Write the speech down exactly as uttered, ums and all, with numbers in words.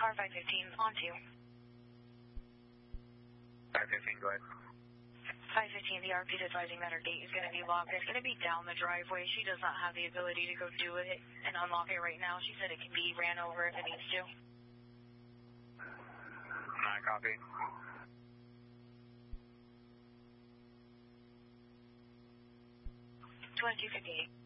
car five fifteen, on to. five fifteen, go ahead. five fifteen, the R P is advising that her gate is going to be locked. It's going to be down the driveway. She does not have the ability to go do it and unlock it right now. She said it can be ran over if it needs to. I copy. twenty-two fifty-eight.